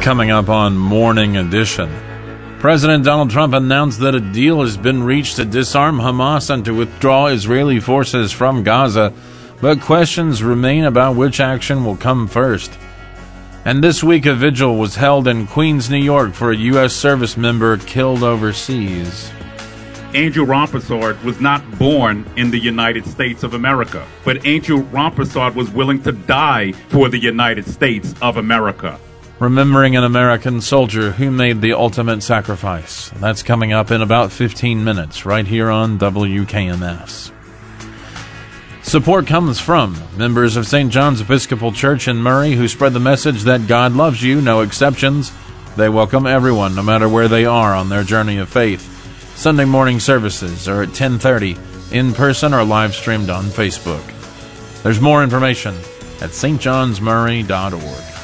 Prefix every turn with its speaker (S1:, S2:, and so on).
S1: Coming up on Morning Edition, President Donald Trump announced that a deal has been reached to disarm Hamas and to withdraw Israeli forces from Gaza, but questions remain about which action will come first. And this week a vigil was held in Queens, New York for a U.S. service member killed overseas.
S2: Andrew Rampersad was not born in the United States of America, but Andrew Rampersad was willing to die for the United States of America.
S1: Remembering an American soldier who made the ultimate sacrifice. That's coming up in about 15 minutes, right here on WKMS. Support comes from members of St. John's Episcopal Church in Murray who spread the message that God loves you, no exceptions. They welcome everyone, no matter where they are on their journey of faith. Sunday morning services are at 10:30, in person or live streamed on Facebook. There's more information at stjohnsmurray.org.